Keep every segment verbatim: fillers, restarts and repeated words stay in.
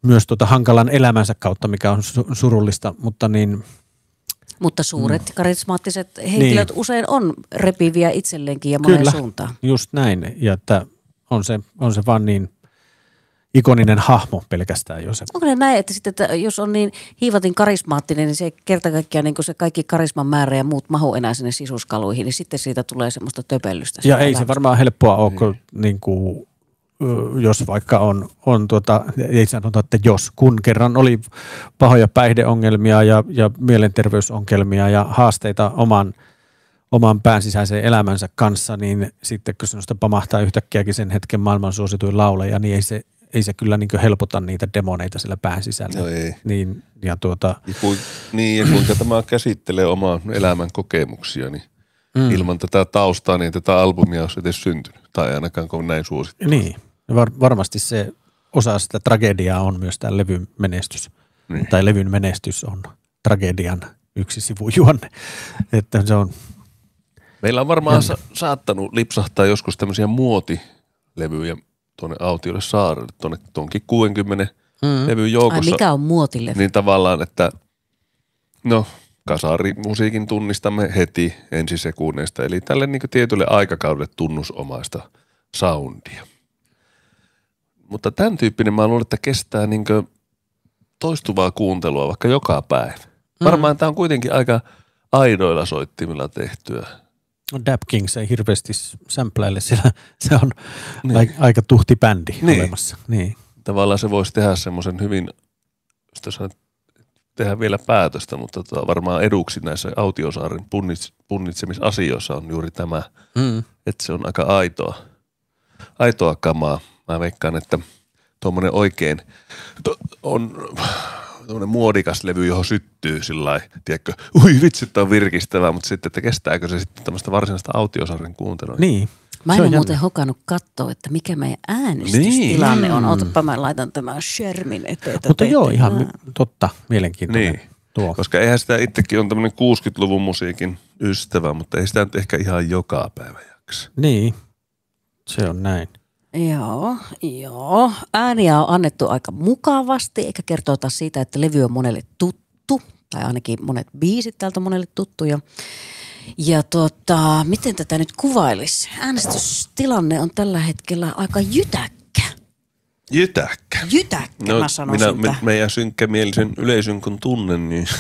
myös tuota hankalan elämänsä kautta, mikä on surullista, mutta niin... Mutta suuret mm. karismaattiset henkilöt niin. usein on repiviä itselleenkin ja moneen Kyllä, suuntaan. Just näin. Ja että on se, on se vaan niin ikoninen hahmo pelkästään jo se. Onko ne näin, että, sitten, että jos on niin hiivatin karismaattinen, niin se kerta kaikkiaan niin se kaikki karisman määrä ja muut mahu enää sinne sisuskaluihin, niin sitten siitä tulee semmoista töpellystä. Ja ei elämästä. Se varmaan helppoa ole, kun niin kuin, jos vaikka on, on tuota, ei sanota, että jos, kun kerran oli pahoja päihdeongelmia ja, ja mielenterveysongelmia ja haasteita oman, oman pään sisäisen elämänsä kanssa, niin sitten kun sinusta pamahtaa yhtäkkiäkin sen hetken maailman suosituin lauleja, niin ei se, ei se kyllä niin kuin helpota niitä demoneita siellä pään sisällä. No ei. Niin, ja tuota... Ja kuin, niin, ja kuinka tämä käsittelee omaa elämän kokemuksia, niin mm. ilman tätä taustaa, niin tätä albumia olisi edes syntynyt. Tai ainakaan kun näin suosittu. Niin. Var, varmasti se osa sitä tragediaa on myös tämä levyn menestys. Niin. Tai levyn menestys on tragedian yksi sivujuonne. Että se on... Meillä on varmaan sa- saattanut lipsahtaa joskus tämmöisiä muotilevyjä tuonne Autiolle saarelle, tuonne tuonkin kuudenkymmenen mm. levyn joukossa. Ai mikä on muotilevy? Niin tavallaan, että no kasarimusiikin tunnistamme heti ensisekunneista. Eli tälle niin kuin tietylle aikakaudelle tunnusomaista soundia. Mutta tämän tyyppinen mä luulen, että kestää niin kuin toistuvaa kuuntelua vaikka joka päivä. Mm. Varmaan tämä on kuitenkin aika aidoilla soittimilla tehtyä. Dap Kings ei hirveästi sampleille, sillä se on niin. aika tuhti bändi niin. olemassa. Niin. Tavallaan se voisi tehdä semmoisen hyvin, jos tehdä vielä päätöstä, mutta tota varmaan eduksi näissä Autiosaaren punnits, punnitsemisasioissa on juuri tämä, mm. että se on aika aitoa, aitoa kamaa. Mä veikkaan, että tuommoinen oikein to, on tuommoinen muodikas levy, johon syttyy sillä lailla, tiedätkö, ui vitsi, että on virkistävää, mutta sitten, että kestääkö se sitten tämmöistä varsinaista Autiosaaren kuuntelua. Niin. Mä en ole muuten hokannut katsoa, että mikä meidän äänestystilanne niin. on. Ootapa, mä laitan tämän Shermin eteen. Mutta joo, ihan mä... totta, mielenkiintoinen. Niin, tuo. Koska eihän sitä itsekin on tämmöinen kuusikymmentäluvun musiikin ystävä, mutta ei sitä nyt ehkä ihan joka päivä jaksa. Niin, se on näin. Joo, joo. Ääniä on annettu aika mukavasti, eikä kertota siitä, että levy on monelle tuttu, tai ainakin monet biisit täältä monelle tuttuja. Ja tota, miten tätä nyt kuvailisi? Äänestystilanne on tällä hetkellä aika jytäkkä. Jytäkkä? Jytäkkä, no, mä sanoisin. Minä, me, meidän synkkämielisen yleisön kun tunnen, niin...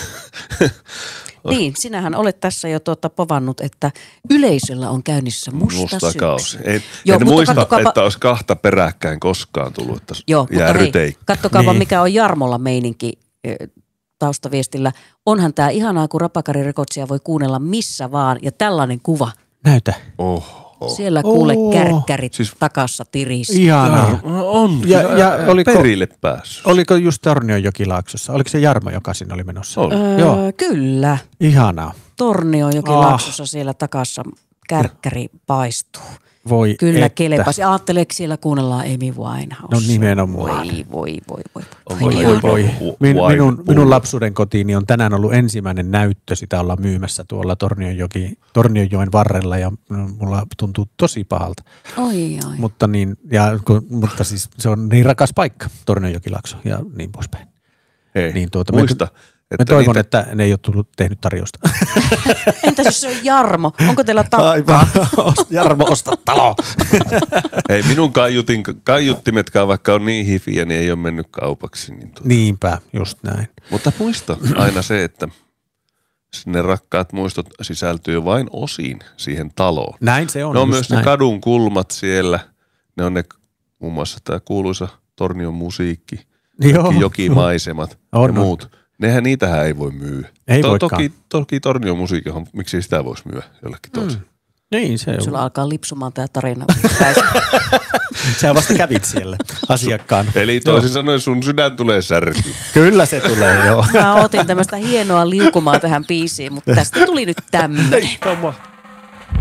Niin, sinähän olet tässä jo tuota povannut, että yleisöllä on käynnissä musta, musta kausi. En, Joo, en muista, kattokaapa... että olisi kahta peräkkäin koskaan tullut, että Joo, jää ryteikkä. Kattokaapa, niin. Mikä on Jarmolla meininki taustaviestillä. Onhan tämä ihanaa, kun Rapakari Recordsia voi kuunnella missä vaan, ja tällainen kuva. Näytä. Oh. Oh. Siellä kuule oh. kärkkärit siis takassa tirissä. Ihanaa. On. Ja, ja, ja oliko, perille päässyt. Oliko just Tornionjokilaaksossa? Oliko se Jarmo, joka siinä oli menossa? Oli. Öö, Joo. Kyllä. Ihanaa. Tornionjokilaaksossa ah. siellä takassa kärkkäri paistuu. Voi Kyllä että. kelepasi. Ajatteleeko siellä kuunnellaan Amy Winehouse? No nimenomaan. Voi, voi, voi, voi. Voi, voi, voi. Min, minun, minun lapsuuden kotiini on tänään ollut ensimmäinen näyttö. Sitä ollaan myymässä tuolla Tornionjoki, Tornionjoen varrella ja mulla tuntuu tosi pahalta. Oi, oi. Mutta, niin, ja, mutta siis se on niin rakas paikka, Tornionjokilaakso ja niin poispäin. Hei, niin tuota, muista. Me, Mä toivon, niitä... että ne ei ole tullut tehnyt tarjousta. Entäs jos se on Jarmo? Onko teillä takkaa? Aivan. Jarmo, osta talo. Hei, minun kaiutin, kaiuttimetkaan vaikka on niin hifiä, niin ei ole mennyt kaupaksi. Niin tuota. Niinpä, just näin. Mutta muista aina se, että ne rakkaat muistot sisältyy vain osin siihen taloon. Näin se on. Ne on myös näin. Ne kadun kulmat siellä. Ne on ne muun muassa tämä kuuluisa Tornion musiikki, Joo. jokimaisemat on, ja muut. Nehän niitähän ei voi myyä. Ei to, voikaan. Toki, toki Tornion musiikkihan, miksi sitä voisi myyä jollekin toiselle. Mm. Niin, se on. Sulla alkaa lipsumaan tämä tarina. Sä vasta kävit siellä asiakkaan. Eli toisin sanoen sun sydän tulee särkyyn. Kyllä se tulee, joo. Mä otin tämmöistä hienoa liukumaa tähän biisiin, mutta tästä tuli nyt tämmöinen.